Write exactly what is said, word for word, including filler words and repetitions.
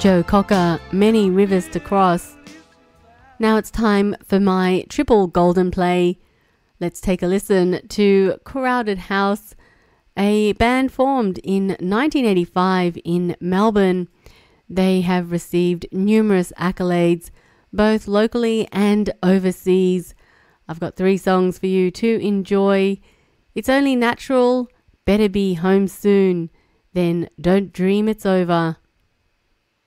Joe Cocker, Many Rivers to Cross. Now it's time for my triple golden play. Let's take a listen to Crowded House, a band formed in nineteen eighty-five in Melbourne. They have received numerous accolades, both locally and overseas. I've got three songs for you to enjoy. It's Only Natural, Better Be Home Soon, then Don't Dream It's Over.